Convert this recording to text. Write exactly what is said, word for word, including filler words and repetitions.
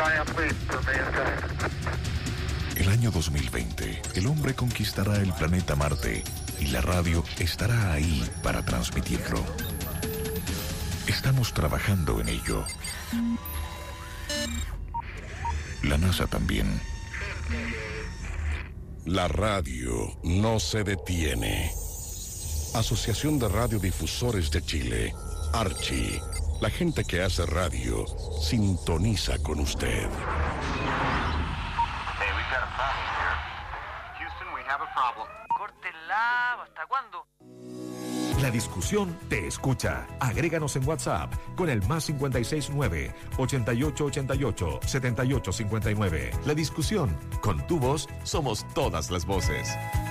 El año dos mil veinte, el hombre conquistará el planeta Marte y la radio estará ahí para transmitirlo. Estamos trabajando en ello. La NASA también. La radio no se detiene. Asociación de Radiodifusores de Chile, Archi. La gente que hace radio sintoniza con usted. Hey, we've got a problem here. Houston, we have a problem. Córtenla, ¿hasta cuándo? La discusión te escucha. Agréganos en WhatsApp con el más cincuenta y seis nueve, ochenta y ocho ochenta y ocho, setenta y ocho cincuenta y nueve. La discusión, con tu voz, somos todas las voces.